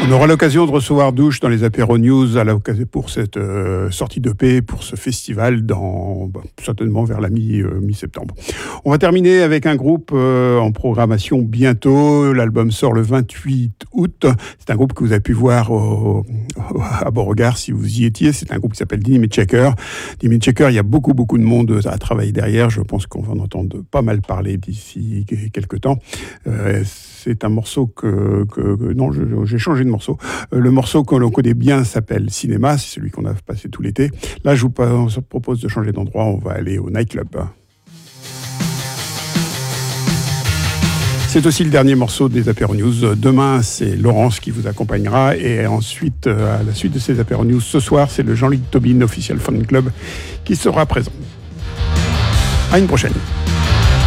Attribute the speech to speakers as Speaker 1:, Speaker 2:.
Speaker 1: On aura l'occasion de recevoir Douche dans les Apéro News pour cette sortie d'EP, pour ce festival certainement vers la mi-septembre. On va terminer avec un groupe en programmation bientôt. L'album sort le 28 août. C'est un groupe que vous avez pu voir à Beauregard si vous y étiez. C'est un groupe qui s'appelle Dynamite Checker. Dynamite Checker, il y a beaucoup de monde à travailler derrière. Je pense qu'on va en entendre pas mal parler d'ici quelques temps. C'est un morceau j'ai changé de morceau. Le morceau que l'on connaît bien s'appelle Cinéma, c'est celui qu'on a passé tout l'été. Là, je vous propose de changer d'endroit, on va aller au nightclub. C'est aussi le dernier morceau des Apéro News. Demain, c'est Laurence qui vous accompagnera. Et ensuite, à la suite de ces Apéro News, ce soir, c'est le Jean-Luc Tobin Official Fan Club qui sera présent. À une prochaine.